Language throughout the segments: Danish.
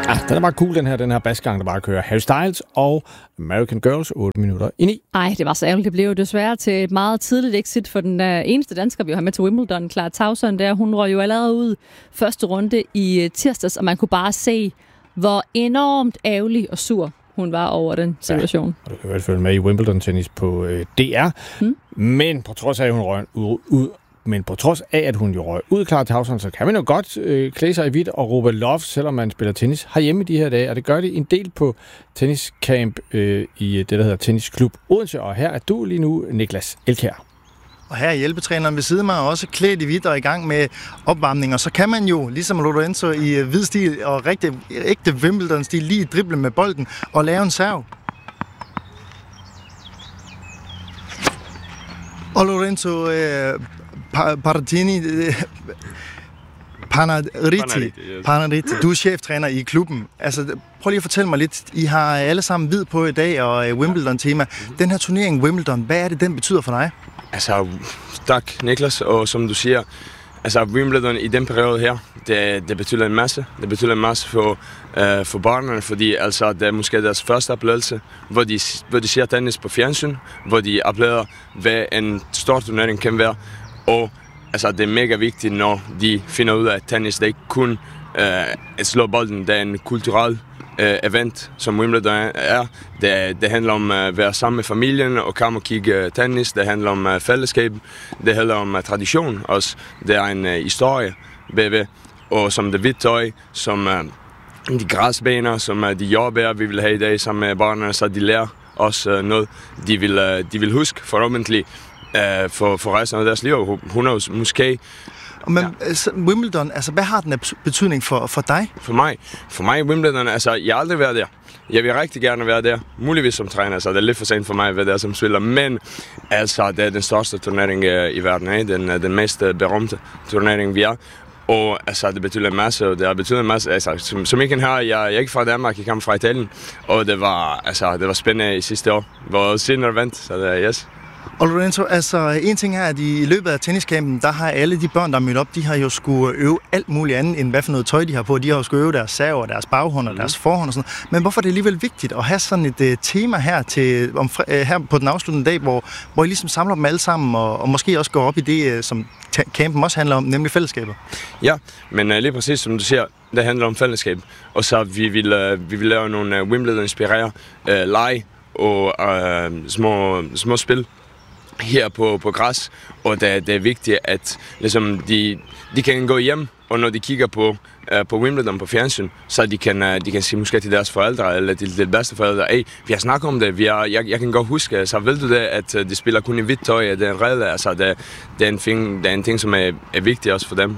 Den er bare cool, den her basgang, der bare kører. Harry Styles og American Girls, 8 minutter i 9. Ej, det var så ærgerligt. Det blev jo desværre til et meget tidligt exit for den eneste dansker, vi har med til Wimbledon, Clara Tauson. Hun røg jo allerede ud første runde i tirsdags, og man kunne bare se, hvor enormt ærgerlig og sur hun var over den situation. Ja, og du kan vel følge med i Wimbledon-tennis på DR. Men på trods af, at hun røg ud, men på trods af, at hun jo røg ud, Clara Tauson, så kan man jo godt klæde sig i hvidt og råbe love, selvom man spiller tennis herhjemme de her dage. Og det gør det en del på tenniscamp i det, der hedder Tennisklub Odense. Og her er du lige nu, Niklas Elkjær. Og her er hjælpetræneren ved siden af mig også klædt i hvidt og i gang med opvarmning. Og så kan man jo, ligesom Lorenzo i hvid stil og ægte Wimbledon-stil, lige drible med bolden og lave en serv. Og Lorenzo Panariti, du er cheftræner i klubben. Altså, prøv lige at fortælle mig lidt. I har alle sammen hvid på i dag og Wimbledon-tema. Den her turnering Wimbledon, hvad er det, den betyder for dig? Altså, tak Niklas, og som du siger, altså Wimbledon i den periode her, det betyder en masse. Det betyder en masse for børnene, fordi altså, det er måske deres første oplevelse, hvor de ser tennis på fjernsyn, hvor de oplever, hvad en stor turnering kan være. Og altså, det er mega vigtigt, når de finder ud af, at tennis det er ikke kun at slå bolden, det er en kulturel event, som Wimbledon er. Det handler om at være sammen med familien og komme og kigge tennis. Det handler om fællesskab. Det handler om tradition også. Det er en historie bagved. Og som det hvidt tøj, som de græsbaner, som de jordbær, vi vil have i dag sammen med børnene, så de lærer også noget, de vil huske forhåbentlig for resten af deres liv. Hun er måske. Men Wimbledon, altså hvad har den af betydning for dig? For mig Wimbledon, altså jeg har aldrig været der. Jeg vil rigtig gerne være der. Muligvis som træner, så det er lidt for sent for mig at være der som spiller. Men altså, det er den største turnering i verden. Den mest berømte turnering, vi er. Og altså, det betyder en masse, og det har betydet en masse. Altså, som I kan høre, jeg er ikke fra Danmark, jeg kommer fra Italien. Og det var spændende i sidste år. Hvor siden vandt, så det er yes. Og Lorenzo, altså en ting er, at i løbet af tenniskampen, der har alle de børn, der er mødt op, de har jo skulle øve alt muligt andet, end hvad for noget tøj de har på. De har jo skulle øve deres serv og deres baghånd og deres forhånd og sådan noget. Men hvorfor er det alligevel vigtigt at have sådan et tema her, her på den afsluttende dag, hvor I ligesom samler dem alle sammen og måske også går op i det, som campen også handler om, nemlig fællesskabet? Ja, men lige præcis som du siger, det handler om fællesskab. Og så vi vil lave nogle Wimbledon-inspirerede lege og små spil her på græs, og det er vigtigt, at ligesom, de kan gå hjem, og når de kigger på Wimbledon på fjernsyn, så de kan sige måske til deres forældre, eller til de bedste forældre, vi har snakket om det, jeg kan godt huske, så ved du det, at de spiller kun i hvidt tøj, det er en regel, altså det er en ting, som er vigtig også for dem,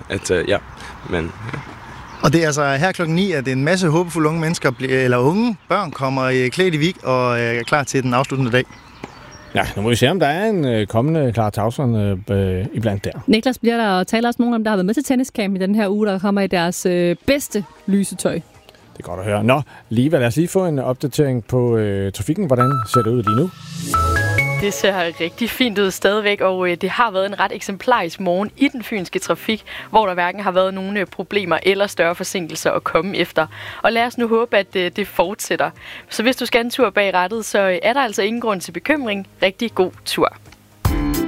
Og det er altså her klokken 9, at en masse håbefulde unge mennesker, eller unge børn, kommer klædt i hvidt og er klar til den afsluttende dag. Ja, nu må vi se, om der er en kommende Clara Tauson iblandt der. Niklas bliver der og taler også nogen om, der har været med til tenniscamp i den her uge, der kommer i deres bedste lysetøj. Det er godt at høre. Nå, lad os lige få en opdatering på trafikken. Hvordan ser det ud lige nu? Det ser rigtig fint ud stadigvæk, og det har været en ret eksemplarisk morgen i den fynske trafik, hvor der hverken har været nogen problemer eller større forsinkelser at komme efter. Og lad os nu håbe, at det fortsætter. Så hvis du skal en tur bag rattet, så er der altså ingen grund til bekymring. Rigtig god tur.